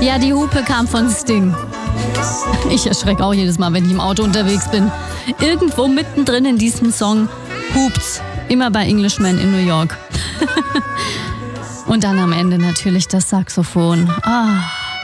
Ja, die Hupe kam von Sting. Ich erschrecke auch jedes Mal, wenn ich im Auto unterwegs bin. Irgendwo mittendrin in diesem Song hupt's. Immer bei Englishman in New York. Und dann am Ende natürlich das Saxophon. Ah.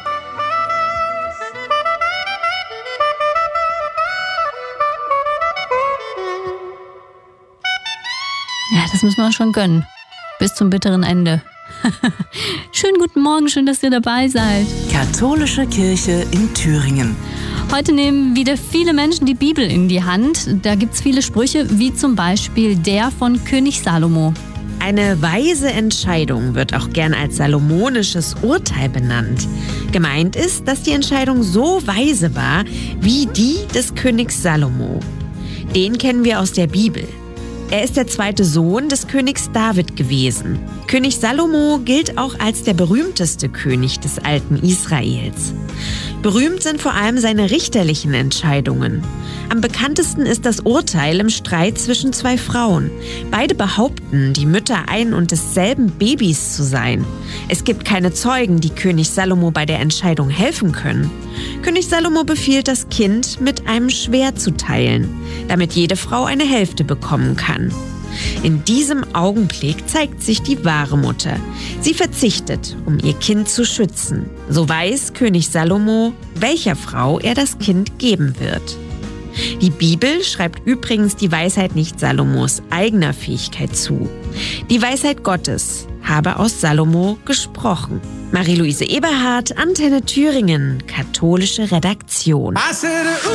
Ja, das müssen wir schon gönnen. Bis zum bitteren Ende. Schönen guten Morgen, schön, dass ihr dabei seid. Katholische Kirche in Thüringen. Heute nehmen wieder viele Menschen die Bibel in die Hand. Da gibt es viele Sprüche, wie zum Beispiel der von König Salomo. Eine weise Entscheidung wird auch gern als salomonisches Urteil benannt. Gemeint ist, dass die Entscheidung so weise war wie die des Königs Salomo. Den kennen wir aus der Bibel. Er ist der zweite Sohn des Königs David gewesen. König Salomo gilt auch als der berühmteste König des alten Israels. Berühmt sind vor allem seine richterlichen Entscheidungen. Am bekanntesten ist das Urteil im Streit zwischen zwei Frauen. Beide behaupten, die Mütter ein und desselben Babys zu sein. Es gibt keine Zeugen, die König Salomo bei der Entscheidung helfen können. König Salomo befiehlt, das Kind mit einem Schwert zu teilen, damit jede Frau eine Hälfte bekommen kann. In diesem Augenblick zeigt sich die wahre Mutter. Sie verzichtet, um ihr Kind zu schützen. So weiß König Salomo, welcher Frau er das Kind geben wird. Die Bibel schreibt übrigens die Weisheit nicht Salomos eigener Fähigkeit zu. Die Weisheit Gottes habe aus Salomo gesprochen. Marie-Louise Eberhardt, Antenne Thüringen, katholische Redaktion.